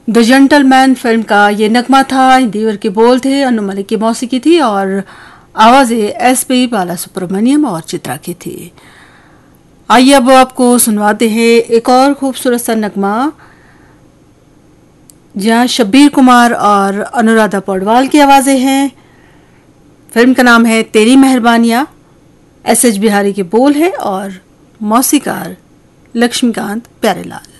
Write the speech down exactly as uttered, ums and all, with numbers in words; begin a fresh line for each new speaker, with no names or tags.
The gentleman film का ये नगमा था। हिंदी के बोल थे, अनु मलिक की मौसीकी थी और आवाजें एस पी बाला सुब्रमण्यम और चित्रा की थी। आइए अब आपको सुनवाते हैं एक और खूबसूरत सा नगमा, जहां शब्बीर कुमार और अनुराधा पौडवाल की आवाजें हैं। फिल्म का नाम है तेरी मेहरबानियां। एस एच बिहारी के बोल है और मौसीकार लक्ष्मीकांत प्यारेलाल।